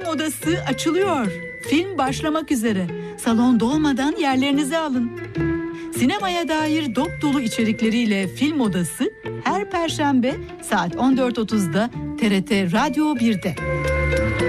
odası açılıyor. Film başlamak üzere. Salon dolmadan yerlerinizi alın. Sinemaya dair dop dolu içerikleriyle Film Odası her Perşembe saat 14.30'da TRT Radyo 1'de.